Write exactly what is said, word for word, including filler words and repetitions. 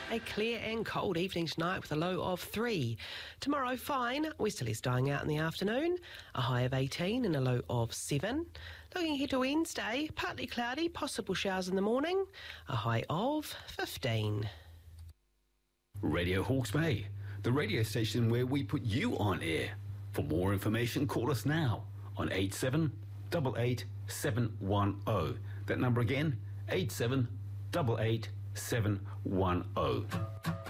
A clear and cold evening tonight with a low of three. Tomorrow, fine. Westerlies dying out in the afternoon. A high of eighteen and a low of seven. Looking ahead to Wednesday, partly cloudy, possible showers in the morning. A high of fifteen. Radio Hawke's Bay, the radio station where we put you on air. For more information, call us now on eight seven eight eight seven one zero. That number again, eight seven eight eight seven one zero.